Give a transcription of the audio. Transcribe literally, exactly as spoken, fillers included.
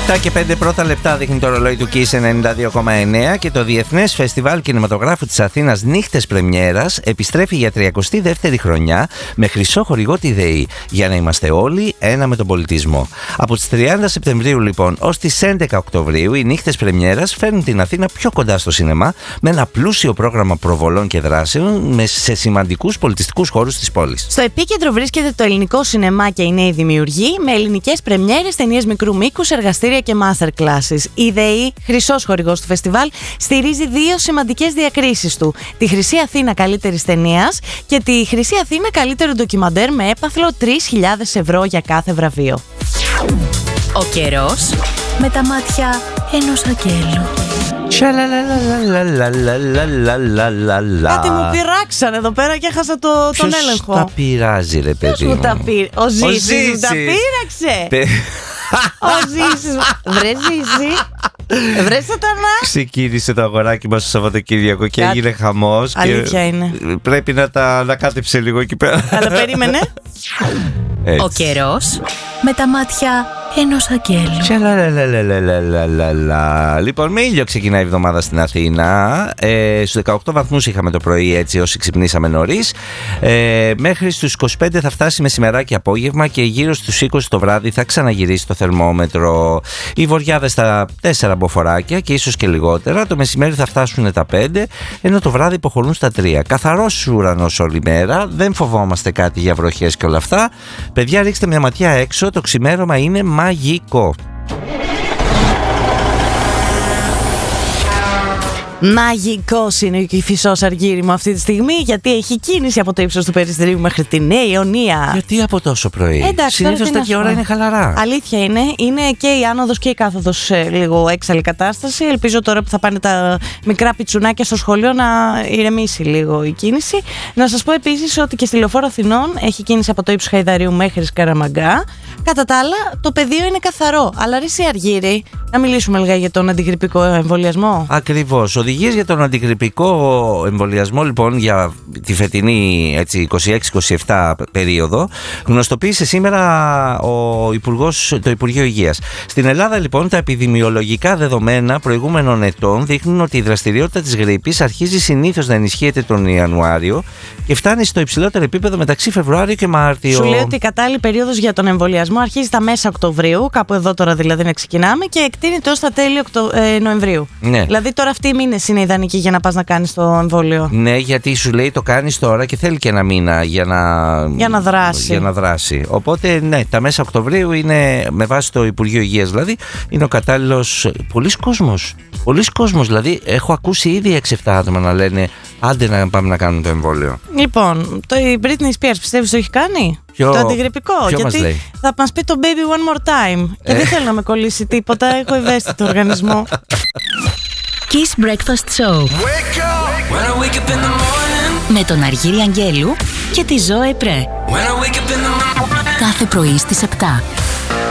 επτά και πέντε πρώτα λεπτά δείχνει το ρολόι του Kiss ενενήντα δύο κόμμα εννέα και το Διεθνές Φεστιβάλ Κινηματογράφου της Αθήνας Νύχτες Πρεμιέρας επιστρέφει για τριακοστή δεύτερη χρονιά με χρυσό χορηγό τη ΔΕΗ, για να είμαστε όλοι ένα με τον πολιτισμό. Από τις τριάντα Σεπτεμβρίου λοιπόν ως τις έντεκα Οκτωβρίου οι Νύχτες Πρεμιέρας φέρνουν την Αθήνα πιο κοντά στο σινεμά με ένα πλούσιο πρόγραμμα προβολών και δράσεων σε σημαντικούς πολιτιστικούς χώρους της πόλης. Στο επίκεντρο βρίσκεται το ελληνικό σινεμά και οι νέοι δημιουργοί με ελληνικές πρεμιέρες, ταινίες μικρού μήκους, εργαστήρια και master classes. Η ΔΕΗ, χρυσός χορηγός του φεστιβάλ, στηρίζει δύο σημαντικές διακρίσεις του. Τη Χρυσή Αθήνα καλύτερης ταινίας και τη Χρυσή Αθήνα καλύτερο ντοκιμαντέρ με έπαθλο τρεις χιλιάδες ευρώ για κάθε βραβείο. Ο καιρός με τα μάτια ενός αγγέλου. Κάτι μου πειράξανε εδώ πέρα και έχασα το, τον έλεγχο. Ποιος τα πειράζει ρε παιδί μου? Τα πήρε. Ο Ζήσης μου τα πείραξε. Ο Ζήσης. Βρε Ζήση. Βρε σατανά. Ξεκίνησε το αγοράκι μας το Σαββατοκύριακο και έγινε χαμός. Αλήθεια είναι. Πρέπει να τα ανακάτεψε λίγο εκεί πέρα. Αλλά περίμενε. Έτσι. Ο καιρός με τα μάτια ενός αγγέλου. Λοιπόν, με ήλιο ξεκινάει η εβδομάδα στην Αθήνα. ε, Στους δεκαοκτώ βαθμούς είχαμε το πρωί, έτσι όσοι ξυπνήσαμε νωρίς. ε, Μέχρι στους είκοσι πέντε θα φτάσει μεσημεράκι απόγευμα και γύρω στους είκοσι το βράδυ θα ξαναγυρίσει το θερμόμετρο. Οι βοριάδες στα τέσσερα μποφοράκια και ίσως και λιγότερα. Το μεσημέρι θα φτάσουν τα πέντε, ενώ το βράδυ υποχωρούν στα τρία. Καθαρός ουρανός όλη μέρα. Δεν φοβόμαστε κάτι για βροχές και όλα αυτά. Παιδιά, ρίξτε μια ματιά έξω. Το ξημέρωμα είναι μαγικό. Μαγικός είναι ο Κηφισός, Αργύρι μου, αυτή τη στιγμή, γιατί έχει κίνηση από το ύψος του Περιστερίου μέχρι τη Νέα Ιωνία. Γιατί από τόσο πρωί? Εντάξει, συνήθως τέτοια ώρα είναι χαλαρά. Αλήθεια είναι. Είναι και η άνοδος και η κάθοδος ε, λίγο έξαλλη κατάσταση. Ελπίζω τώρα που θα πάνε τα μικρά πιτσουνάκια στο σχολείο να ηρεμήσει λίγο η κίνηση. Να σας πω επίσης ότι και στη Λεωφόρο Αθηνών έχει κίνηση από το ύψος Χαϊδαρίου μέχρι Σκαραμαγκά. Κατά τα άλλα, το πεδίο είναι καθαρό. Αλλά ρε εσύ, Αργύρι, να μιλήσουμε λίγα για τον αντιγρυπικό εμβολιασμό. Ακριβώς. Οδηγίες για τον αντιγρυπικό εμβολιασμό λοιπόν για τη φετινή έτσι, είκοσι έξι είκοσι επτά περίοδο γνωστοποίησε σήμερα ο Υπουργός, το Υπουργείο Υγείας. Στην Ελλάδα λοιπόν τα επιδημιολογικά δεδομένα προηγούμενων ετών δείχνουν ότι η δραστηριότητα της γρίπης αρχίζει συνήθως να ενισχύεται τον Ιανουάριο και φτάνει στο υψηλότερο επίπεδο μεταξύ Φεβρουάριο και Μάρτιο. Σου λέει ότι η κατάλληλη περίοδος για τον εμβολιασμό αρχίζει τα μέσα Οκτωβρίου, κάπου εδώ τώρα δηλαδή να ξεκινάμε, και εκτείνεται ως τα τέλη Οκτω... ε, Νοεμβρίου. Ναι. Δηλαδή τώρα αυτοί οι μήνες είναι ιδανικοί για να πας να κάνεις το εμβόλιο. Ναι, γιατί σου λέει το κάνεις τώρα και θέλει και ένα μήνα για να, για να δράσει. Για να δράσει. Οπότε ναι, τα μέσα Οκτωβρίου είναι, με βάση το Υπουργείο Υγείας δηλαδή, είναι ο κατάλληλος. Πολλοί κόσμος. Πολλοί κόσμος. Δηλαδή, έχω ακούσει ήδη έξι εφτά άτομα να λένε άντε να πάμε να κάνουμε το εμβόλιο. Λοιπόν, το η Britney Spears πιστεύεις το έχει κάνει? Ποιο, το αντιγρυπικό. Ποιο γιατί μας θα μας πει το baby one more time. Και δεν θέλω να με κολλήσει τίποτα. Έχω ευαίσθητο οργανισμό. Kiss Breakfast Show. Wake up. When I wake up in the morning. Με τον Αργύρη Αγγέλου και τη Ζώε Πρέ. When I wake up in the morning. Κάθε πρωί στις επτά.